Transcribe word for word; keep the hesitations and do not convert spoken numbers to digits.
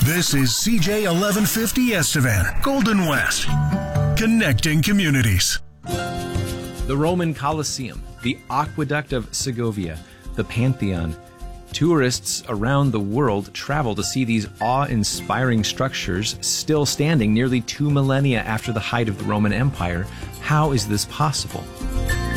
This is C J eleven fifty Estevan, Golden West, connecting communities. The Roman Colosseum, the Aqueduct of Segovia, the Pantheon. Tourists around the world travel to see these awe-inspiring structures still standing nearly two millennia after the height of the Roman Empire. How is this possible?